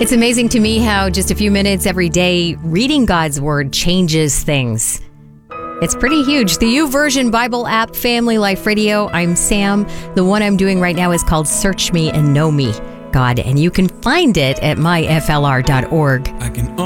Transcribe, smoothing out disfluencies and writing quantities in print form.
It's amazing to me how just a few minutes every day reading God's Word changes things. It's pretty huge. The YouVersion Bible app, Family Life Radio. I'm Sam. The one I'm doing right now is called Search Me and Know Me, God, and you can find it at myflr.org.